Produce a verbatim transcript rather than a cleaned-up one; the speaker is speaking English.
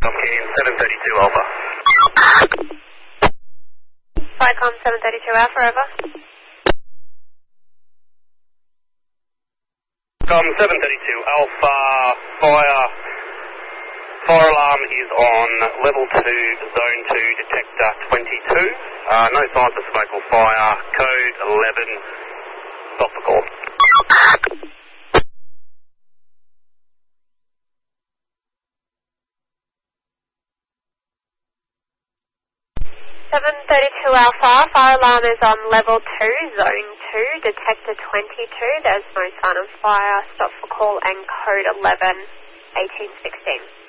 Keen seven thirty-two Alpha. Flycom seven thirty-two Alpha, over. Com seven thirty-two Alpha, fire, fire alarm is on level two, zone two, detector twenty-two. Uh, no signs of smoke or fire, code eleven, stop the call. seven thirty-two Alpha, fire alarm is on level two, zone two, detector twenty-two. There's no sign of fire, stop for call and code eleven, eighteen sixteen.